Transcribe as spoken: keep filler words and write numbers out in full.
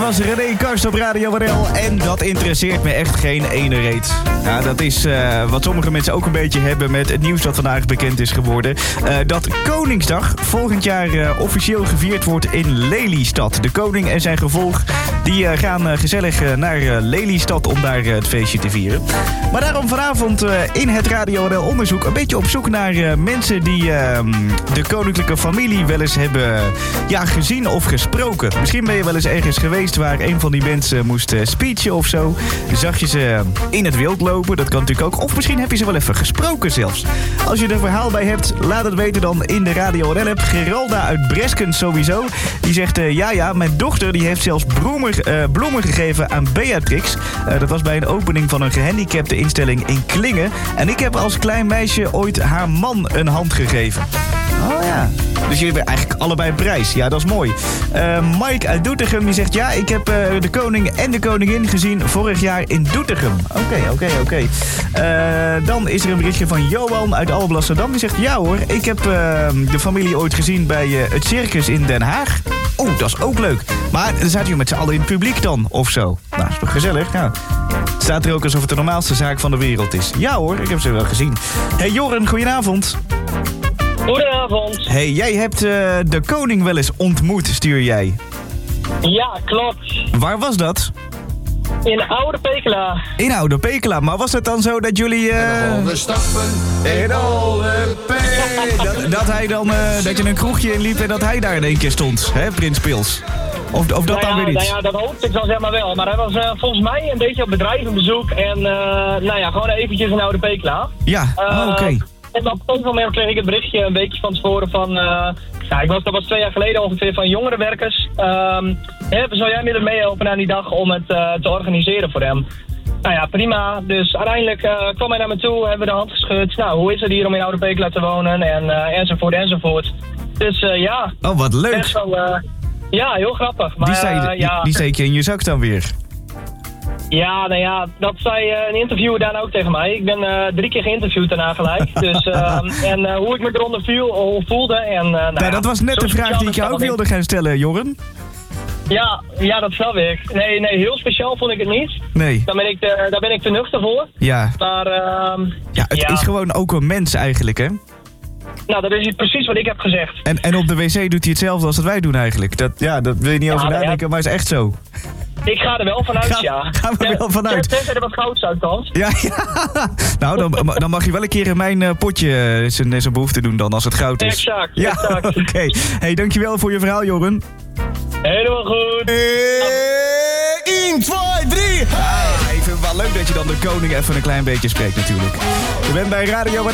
was René Karst op Radio R L en dat interesseert me echt geen ene reet. Ja, dat is uh, wat sommige mensen ook een beetje hebben met het nieuws dat vandaag bekend is geworden. Uh, dat Koningsdag volgend jaar uh, officieel gevierd wordt in Lelystad. De koning en zijn gevolg die uh, gaan uh, gezellig uh, naar uh, Lelystad om daar uh, het feestje te vieren. Maar daarom vanavond uh, in het Radio R L onderzoek een beetje op zoek naar uh, mensen die uh, de koninklijke familie wel eens hebben uh, ja, gezien of gesproken. Misschien ben je wel eens ergens geweest waar een van die mensen moest uh, speechen of zo. Zag je ze in het wild lopen, dat kan natuurlijk ook. Of misschien heb je ze wel even gesproken zelfs. Als je er verhaal bij hebt, laat het weten dan in de Radio R L-app. Geralda uit Bresken sowieso. Die zegt, uh, ja ja, mijn dochter die heeft zelfs bloemen, uh, bloemen gegeven aan Beatrix. Uh, dat was bij een opening van een gehandicapte instelling in Klingen. En ik heb als klein meisje ooit haar man een hand gegeven. Oh ja. Dus jullie hebben eigenlijk allebei een prijs. Ja, dat is mooi. Uh, Mike uit Doetinchem die zegt... Ja, ik heb uh, de koning en de koningin gezien vorig jaar in Doetinchem. Oké, okay, oké, okay, oké. Okay. Uh, dan is er een berichtje van Johan uit Alblasserdam. Die zegt... Ja hoor, ik heb uh, de familie ooit gezien bij uh, het circus in Den Haag. Oeh, dat is ook leuk. Maar dan zaten jullie met z'n allen in het publiek dan, of zo. Nou, is toch gezellig? Ja. Het staat er ook alsof het de normaalste zaak van de wereld is. Ja hoor, ik heb ze wel gezien. Hey Joren, goedenavond. Goedenavond. Hey, jij hebt uh, de koning wel eens ontmoet, stuur jij. Ja, klopt. Waar was dat? In Oude Pekela. In Oude Pekela, maar was het dan zo dat jullie... Uh... We stappen in Oude Pekela. dat, dat hij dan, uh, dat je een kroegje inliep en dat hij daar in één keer stond, hè, Prins Pils? Of, of dat nou ja, dan weer niet? Nou ja, dat hoopte ik dan zeg maar wel. Maar hij was uh, volgens mij een beetje op bedrijvenbezoek en uh, nou ja, gewoon eventjes in Oude Pekela. Ja, uh, oh, oké. Okay. En op een moment kreeg ik het berichtje een weekje van tevoren van... Uh, ja, ik was, dat was twee jaar geleden ongeveer van jongerenwerkers. Um, hè, zou jij met hem meehelpen aan die dag om het uh, te organiseren voor hem? Nou ja, prima. Dus uiteindelijk uh, kwam hij naar me toe, hebben we de hand geschud. Nou, hoe is het hier om in Oude Pekela te wonen? En, uh, enzovoort, enzovoort. Dus uh, ja. Oh, wat leuk. Best wel, uh, ja, heel grappig. Maar, die, zei, uh, ja. die steek je in je zak dan weer. Ja, nou ja, dat zei uh, een interviewer daarna ook tegen mij. Ik ben uh, drie keer geïnterviewd daarna gelijk. Dus, uh, en uh, hoe ik me eronder viel, voelde. En, uh, nou, nou, dat was net de vraag die ik jou ook wilde gaan stellen, Joren. Ja, ja, dat snap ik. Nee, nee, heel speciaal vond ik het niet. Nee. Daar ben ik te, daar ben ik te nuchter voor. Ja. Maar, uh, ja, het ja. is gewoon ook een mens eigenlijk, hè? Nou, dat is precies wat ik heb gezegd. En, en op de wc doet hij hetzelfde als dat wij doen eigenlijk. Dat, ja, dat wil je niet ja, over nadenken, ja. maar is echt zo. Ik ga er wel vanuit, ga, ja. Gaan we wel vanuit. Tenzij er wat goudzout komt. Ja, ja. Nou, dan, dan mag je wel een keer in mijn uh, potje zijn, zijn behoefte doen dan, als het goud is. Exact, ja, exact. Oké. Okay. Hey, dankjewel voor je verhaal, Joren. Helemaal goed. één, twee, drie. Ah, ik vind het wel leuk dat je dan de koning even een klein beetje spreekt natuurlijk. Je bent bij Radio